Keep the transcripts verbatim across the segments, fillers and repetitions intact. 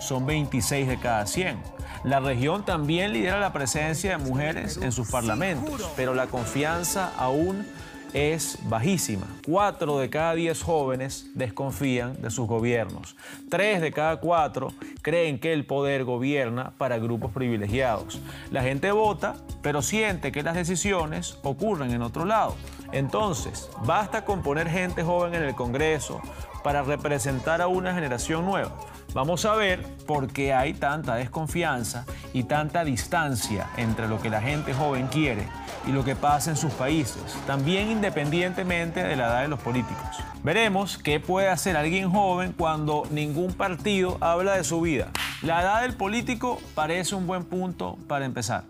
son veintiséis de cada cien. La región también lidera la presencia de mujeres en sus parlamentos, pero la confianza aún es bajísima. Cuatro de cada diez jóvenes desconfían de sus gobiernos. Tres de cada cuatro creen que el poder gobierna para grupos privilegiados. La gente vota, pero siente que las decisiones ocurren en otro lado. Entonces, basta con poner gente joven en el Congreso para representar a una generación nueva. Vamos a ver por qué hay tanta desconfianza y tanta distancia entre lo que la gente joven quiere y lo que pasa en sus países, también independientemente de la edad de los políticos. Veremos qué puede hacer alguien joven cuando ningún partido habla de su vida. La edad del político parece un buen punto para empezar.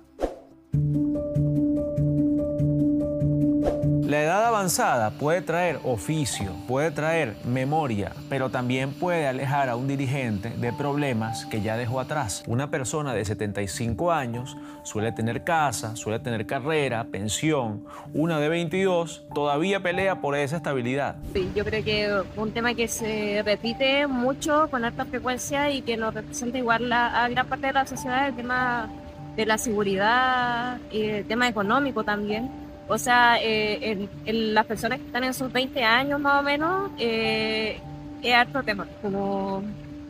La edad avanzada puede traer oficio, puede traer memoria, pero también puede alejar a un dirigente de problemas que ya dejó atrás. Una persona de setenta y cinco años suele tener casa, suele tener carrera, pensión. Una de veintidós todavía pelea por esa estabilidad. Sí, yo creo que un tema que se repite mucho con alta frecuencia y que nos representa igual la, a gran parte de la sociedad es el tema de la seguridad y el tema económico también. O sea, eh, el, el, las personas que están en sus veinte años más o menos, eh, es harto tema. Como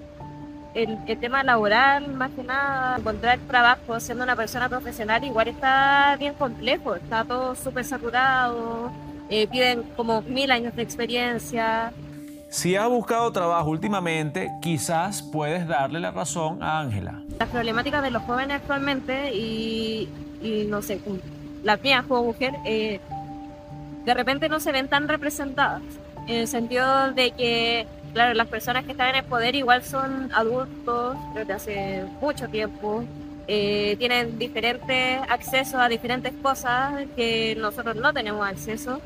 el, el tema laboral, más que nada, encontrar trabajo siendo una persona profesional igual está bien complejo. Está todo súper saturado, eh, piden como mil años de experiencia. Si has buscado trabajo últimamente, quizás puedes darle la razón a Ángela. Las problemáticas de los jóvenes actualmente y, y no sé, las mías como mujer, eh, de repente no se ven tan representadas, en el sentido de que, claro, las personas que están en el poder igual son adultos desde hace mucho tiempo, eh, tienen diferentes accesos a diferentes cosas que nosotros no tenemos acceso,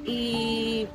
y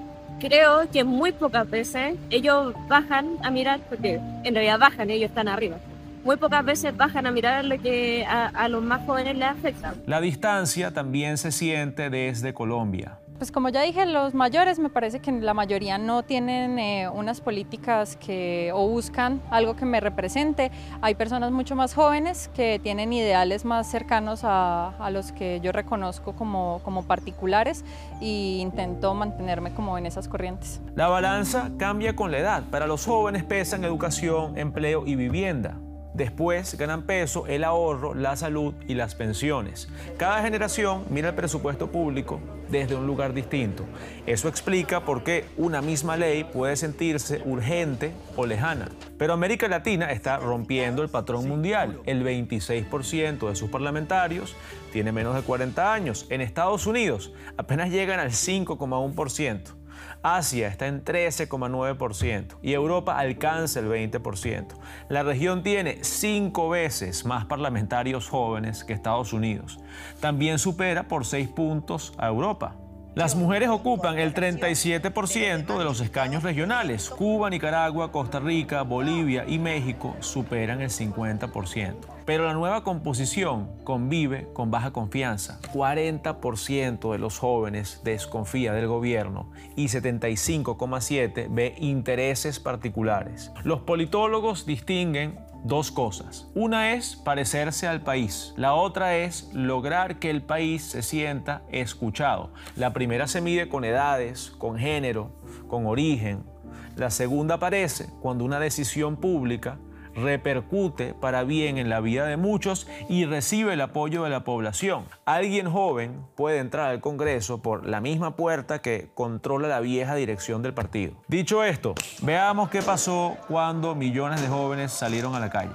creo que muy pocas veces ellos bajan a mirar, porque en realidad bajan, ellos están arriba. Muy pocas veces bajan a mirar lo que a, a los más jóvenes les afecta. La distancia también se siente desde Colombia. Pues como ya dije, los mayores me parece que la mayoría no tienen eh, unas políticas que o buscan algo que me represente. Hay personas mucho más jóvenes que tienen ideales más cercanos a, a los que yo reconozco como, como particulares e intento mantenerme como en esas corrientes. La balanza cambia con la edad. Para los jóvenes pesan educación, empleo y vivienda. Después ganan peso el ahorro, la salud y las pensiones. Cada generación mira el presupuesto público desde un lugar distinto. Eso explica por qué una misma ley puede sentirse urgente o lejana. Pero América Latina está rompiendo el patrón mundial. El veintiséis por ciento de sus parlamentarios tiene menos de cuarenta años. En Estados Unidos apenas llegan al cinco coma uno por ciento. Asia está en trece coma nueve por ciento y Europa alcanza el veinte por ciento. La región tiene cinco veces más parlamentarios jóvenes que Estados Unidos. También supera por seis puntos a Europa. Las mujeres ocupan el treinta y siete por ciento de los escaños regionales. Cuba, Nicaragua, Costa Rica, Bolivia y México superan el cincuenta por ciento. Pero la nueva composición convive con baja confianza. cuarenta por ciento de los jóvenes desconfía del gobierno y setenta y cinco coma siete por ciento ve intereses particulares. Los politólogos distinguen dos cosas. Una es parecerse al país. La otra es lograr que el país se sienta escuchado. La primera se mide con edades, con género, con origen. La segunda aparece cuando una decisión pública repercute para bien en la vida de muchos y recibe el apoyo de la población. Alguien joven puede entrar al Congreso por la misma puerta que controla la vieja dirección del partido. Dicho esto, veamos qué pasó cuando millones de jóvenes salieron a la calle.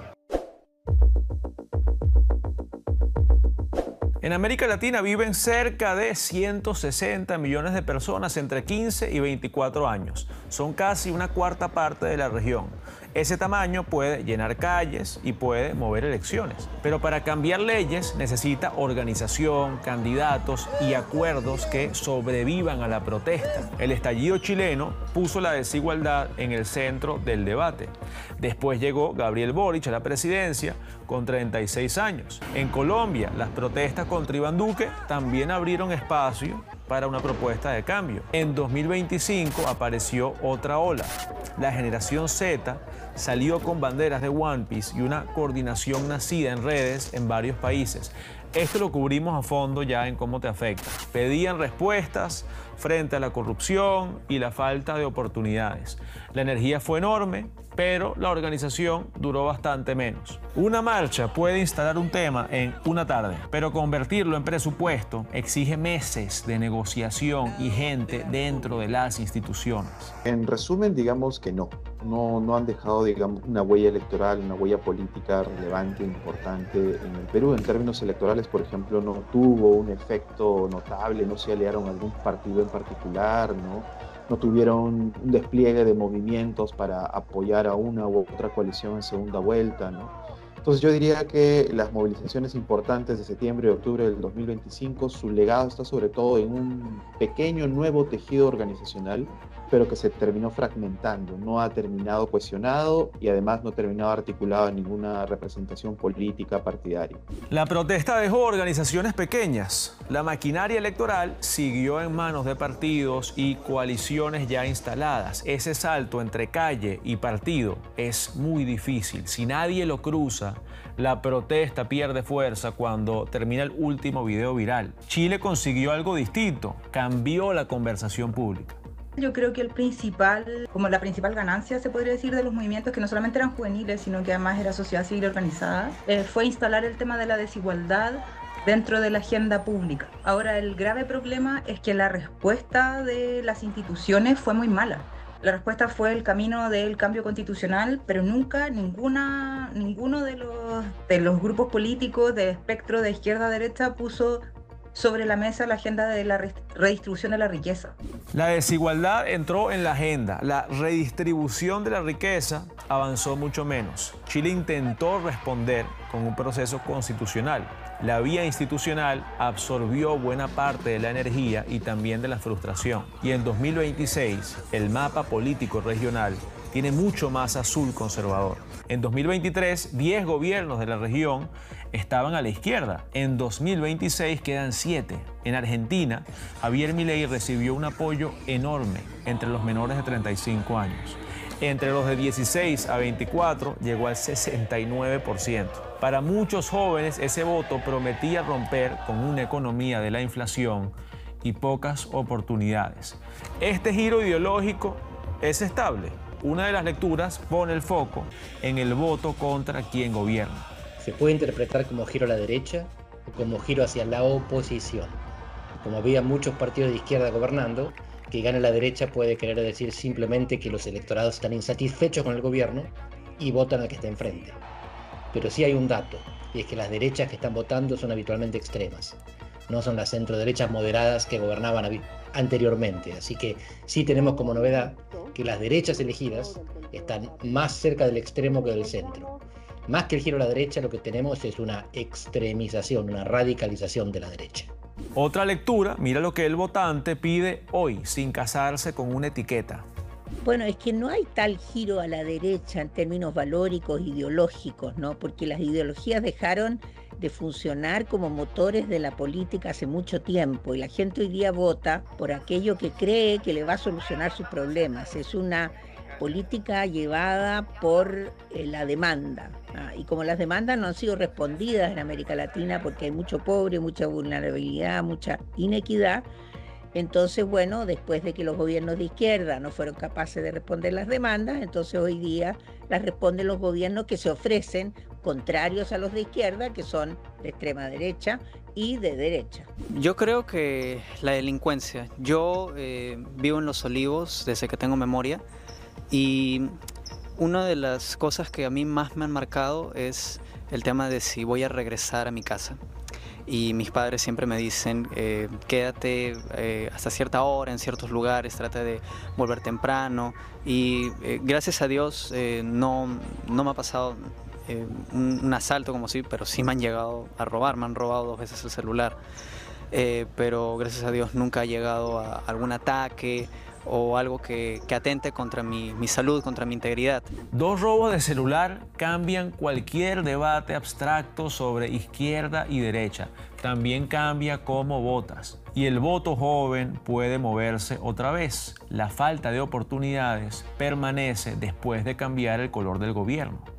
En América Latina viven cerca de ciento sesenta millones de personas entre quince y veinticuatro años. Son casi una cuarta parte de la región. Ese tamaño puede llenar calles y puede mover elecciones. Pero para cambiar leyes necesita organización, candidatos y acuerdos que sobrevivan a la protesta. El estallido chileno puso la desigualdad en el centro del debate. Después llegó Gabriel Boric a la presidencia con treinta y seis años. En Colombia, las protestas contra Iván Duque también abrieron espacio para una propuesta de cambio. En dos mil veinticinco apareció otra ola. La generación Z salió con banderas de One Piece y una coordinación nacida en redes en varios países. Esto lo cubrimos a fondo ya en Cómo te afecta. Pedían respuestas frente a la corrupción y la falta de oportunidades. La energía fue enorme, pero la organización duró bastante menos. Una marcha puede instalar un tema en una tarde, pero convertirlo en presupuesto exige meses de negociación y gente dentro de las instituciones. En resumen, digamos que no. No, no han dejado, digamos, una huella electoral, una huella política relevante, importante en el Perú. En términos electorales, por ejemplo, no tuvo un efecto notable, no se aliaron a algún partido en particular, ¿no? No tuvieron un despliegue de movimientos para apoyar a una u otra coalición en segunda vuelta, ¿no? Entonces yo diría que las movilizaciones importantes de septiembre y octubre del dos mil veinticinco, su legado está sobre todo en un pequeño nuevo tejido organizacional, pero que se terminó fragmentando, no ha terminado cohesionado y además no ha terminado articulado en ninguna representación política partidaria. La protesta dejó organizaciones pequeñas. La maquinaria electoral siguió en manos de partidos y coaliciones ya instaladas. Ese salto entre calle y partido es muy difícil. Si nadie lo cruza, la protesta pierde fuerza cuando termina el último video viral. Chile consiguió algo distinto, cambió la conversación pública. Yo creo que el principal, como la principal ganancia, se podría decir, de los movimientos que no solamente eran juveniles, sino que además era sociedad civil organizada, eh, fue instalar el tema de la desigualdad dentro de la agenda pública. Ahora, el grave problema es que la respuesta de las instituciones fue muy mala. La respuesta fue el camino del cambio constitucional, pero nunca ninguna, ninguno de los, de los grupos políticos del espectro de izquierda a derecha puso sobre la mesa la agenda de la redistribución de la riqueza. La desigualdad entró en la agenda. La redistribución de la riqueza avanzó mucho menos. Chile intentó responder con un proceso constitucional. La vía institucional absorbió buena parte de la energía y también de la frustración. Y en dos mil veintiséis, el mapa político regional tiene mucho más azul conservador. En dos mil veintitrés, diez gobiernos de la región estaban a la izquierda. En dos mil veintiséis quedan siete. En Argentina, Javier Milei recibió un apoyo enorme entre los menores de treinta y cinco años. Entre los de dieciséis a veinticuatro llegó al sesenta y nueve por ciento. Para muchos jóvenes, ese voto prometía romper con una economía de la inflación y pocas oportunidades. Este giro ideológico es estable. Una de las lecturas pone el foco en el voto contra quien gobierna. Se puede interpretar como giro a la derecha o como giro hacia la oposición. Como había muchos partidos de izquierda gobernando, que gane la derecha puede querer decir simplemente que los electorados están insatisfechos con el gobierno y votan al que está enfrente. Pero sí hay un dato, y es que las derechas que están votando son habitualmente extremas. No son las centro-derechas moderadas que gobernaban anteriormente. Así que sí tenemos como novedad que las derechas elegidas están más cerca del extremo que del centro. Más que el giro a la derecha, lo que tenemos es una extremización, una radicalización de la derecha. Otra lectura, mira lo que el votante pide hoy, sin casarse con una etiqueta. Bueno, es que no hay tal giro a la derecha en términos valóricos, ideológicos, ¿no? Porque las ideologías dejaron de funcionar como motores de la política hace mucho tiempo y la gente hoy día vota por aquello que cree que le va a solucionar sus problemas. Es una política llevada por eh, la demanda. ¿Ah? Y como las demandas no han sido respondidas en América Latina porque hay mucho pobre, mucha vulnerabilidad, mucha inequidad, entonces, bueno, después de que los gobiernos de izquierda no fueron capaces de responder las demandas, entonces hoy día las responden los gobiernos que se ofrecen contrarios a los de izquierda, que son de extrema derecha y de derecha. Yo creo que la delincuencia. Yo eh, vivo en Los Olivos desde que tengo memoria y una de las cosas que a mí más me han marcado es el tema de si voy a regresar a mi casa. Y mis padres siempre me dicen, eh, quédate eh, hasta cierta hora en ciertos lugares, trata de volver temprano. Y eh, gracias a Dios eh, no, no me ha pasado eh, un, un asalto como sí, pero sí me han llegado a robar, me han robado dos veces el celular. Eh, pero gracias a Dios nunca ha llegado a algún ataque o algo que, que atente contra mi, mi salud, contra mi integridad. Dos robos de celular cambian cualquier debate abstracto sobre izquierda y derecha. También cambia cómo votas. Y el voto joven puede moverse otra vez. La falta de oportunidades permanece después de cambiar el color del gobierno.